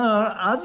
از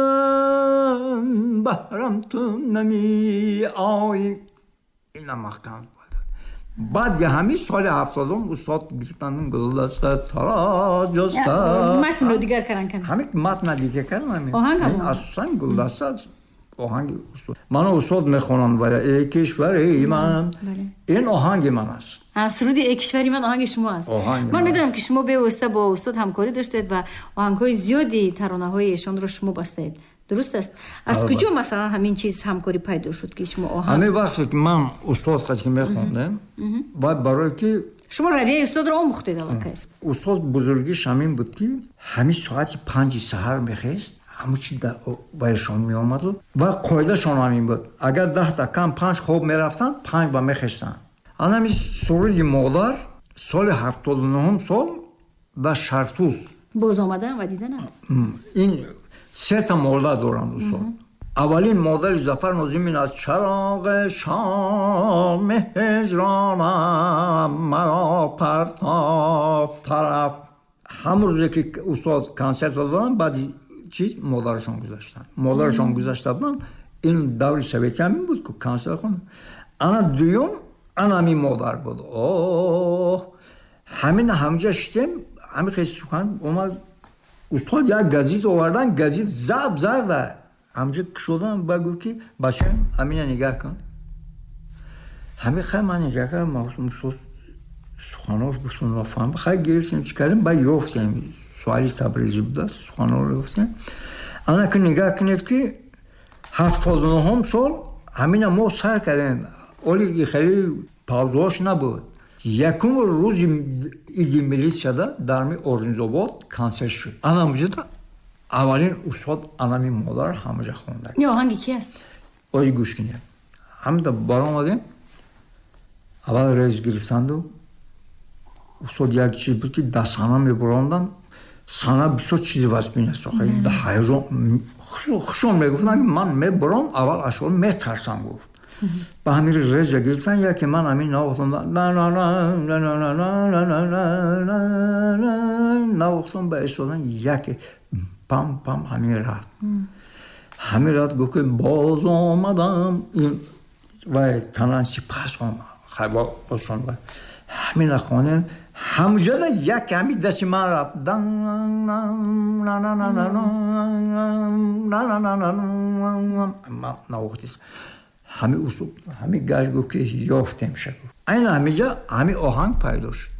من بهرم تو نمی آیی. اینا محکم بود. بعد یه همین سال 70 استاد گرفتن گلدسته تراجسته متن رو دیگر کردن همین متن دیگه کردن آهنگ اصلا گلدسته آهنگ استاد من استاد میخونم و ای کشوری من این آهنگ من است. سرود ای کشوری من آهنگ شما است. من میدونم که شما به واسطه با استاد همکاری داشتید و آهنگ‌های زیادی ترانه‌های ایشان رو شما بستید. درست است. از کجا مثلا همین چیز همکاری پیدا شد که شما آهنگ همین وقتی که من استاد قضیه میخوندم و برای که شما رویه استاد رو آموختید علاقه استاد بزرگیش همین بود که همین ساعت 5 سحر میخواست همه چی بایشان میآمد و قاعدهشان همین بود اگر 10 تا کم 5 خوب میرفتن 5 با میخواستن. الان همین سروری مادر سال 79 سال و شرطوز باز آمدن و دیدن این سه تا مادر دارم استاد. اولین مادر ظفر ناظمی از چراغ شام هجرانم مرا پرتافت طرف. همون روزی که استاد کنسرت دادن بعد چیز مادرشان گذاشته بودن این دور سویتی همین بود که کنسرت کنم. انا دویم انا همین مادر بود. همین همجا شدیم همین خیلی سخن اومد استاد یک گزیت آوردن گزیت زب زرده همجا شدم بگو که بچه همین نگاه کن همین خیلی من نگاه کردم ما سخناش گفتم نفهم خیلی گرفتیم چی کردیم باید یافتیم سوالی تبریزی بوده سخنا رو یافتیم. انا که نگاه کنید که 79 سال همین ما سر کردیم اولی خیلی پاوزهاش نبود. یکم روز ایدی ملی شده در می اورژنزآباد کنسرت شد. انا موجود اولین استاد انمی مادر همجا خونده. این آهنگ کی است؟ اوی گوش کنید. هم دا برآمدیم. اول رئیس گرفتند و استاد یک چیز بود که دستانه میبراندن سانه بسیار چیزی واسه است. خیلی ده هیجان خوشم میگفتن که من میبرم اول اشعار میترسم گفت. با همین رژه گرفتن یا که من همین نواختم نواختم به استادن یک پام پام همین رفت همین رفت گفت که باز آمدم و تنانسی پس آمد خیلی آسان بود همین خانه همجاده یک همین دستی من رفت نواختیست همین اصول همین گشت گفت که یافتیم شد این همینجا همین آهنگ پیدا شد.